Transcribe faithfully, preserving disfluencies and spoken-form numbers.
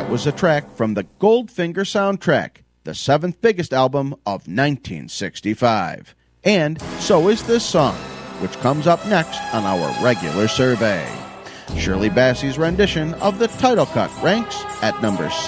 was a track from the Goldfinger soundtrack, the seventh biggest album of nineteen sixty-five. And so is this song, which comes up next on our regular survey. Shirley Bassey's rendition of the title cut ranks at number seven.